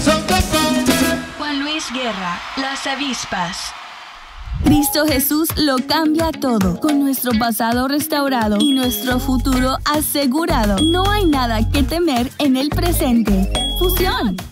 Juan Luis Guerra, Las Avispas. Cristo Jesús lo cambia todo. Con nuestro pasado restaurado y nuestro futuro asegurado, no hay nada que temer en el presente. Fusión.